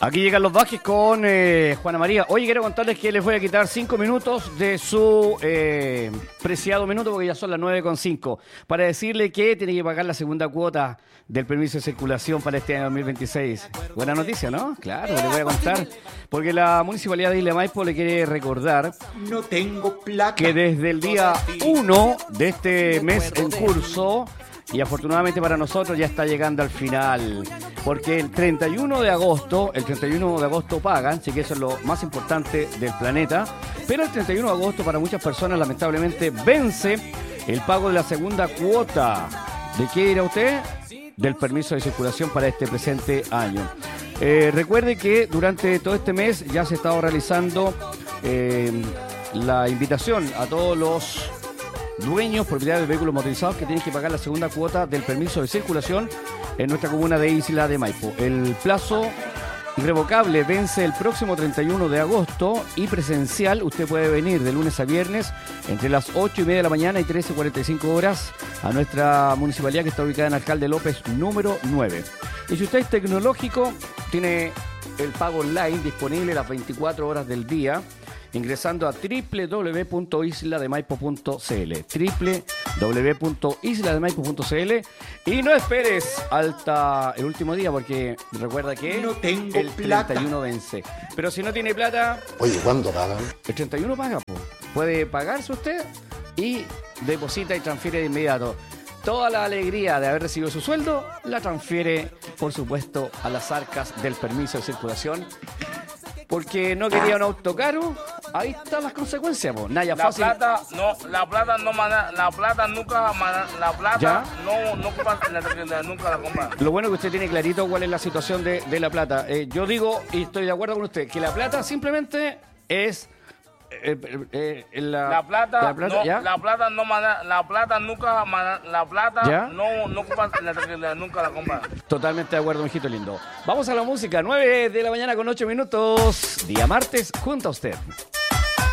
Aquí llegan los Vázquez con Juana María. Oye, quiero contarles que les voy a quitar 5 minutos de su preciado minuto, porque ya son las 9:05, para decirle que tiene que pagar la segunda cuota del permiso de circulación para este año 2026. Buena noticia, ¿no? Claro, les voy a contar, porque la Municipalidad de Isla de Maipo le quiere recordar No tengo plata. que desde el día 1 de este mes en curso, y afortunadamente para nosotros ya está llegando al final, porque el 31 de agosto pagan, así que eso es lo más importante del planeta, pero el 31 de agosto para muchas personas lamentablemente vence el pago de la segunda cuota. ¿De qué era usted? Del permiso de circulación para este presente año. Recuerde que durante todo este mes ya se ha estado realizando la invitación a todos los dueños, propietarios de vehículos motorizados que tienen que pagar la segunda cuota del permiso de circulación en nuestra comuna de Isla de Maipo. El plazo irrevocable vence el próximo 31 de agosto y presencial usted puede venir de lunes a viernes entre las 8:30 de la mañana y 13:45 horas a nuestra municipalidad que está ubicada en Alcalde López número 9. Y si usted es tecnológico, tiene el pago online disponible las 24 horas del día ingresando a www.islademaipo.cl www.islademaipo.cl y no esperes hasta el último día, porque recuerda que No tengo el plata. 31 vence. Pero si no tiene plata, Oye, ¿cuándo pagan? el 31 paga, po. Puede pagarse usted y deposita y transfiere de inmediato. Toda la alegría de haber recibido su sueldo la transfiere, por supuesto, a las arcas del permiso de circulación. Porque no quería un auto caro, ahí están las consecuencias, po. Naya La fácil. plata nunca nunca la compra. Lo bueno que usted tiene clarito cuál es la situación de la plata. Yo digo, y estoy de acuerdo con usted, que la plata simplemente es La plata ¿Ya? nunca la compra. Totalmente de acuerdo, mijito lindo. Vamos a la música, 9 de la mañana con 8 minutos, día martes, junto a usted.